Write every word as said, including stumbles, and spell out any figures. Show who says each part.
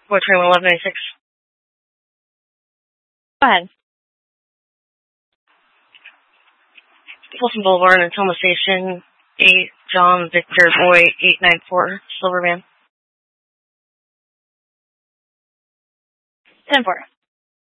Speaker 1: four twenty-one, eleven ninety-six.
Speaker 2: Go ahead.
Speaker 1: Folsom Boulevard and Tacoma Station, eight John Victor Boy, eight nine four, Silverman.
Speaker 2: ten four.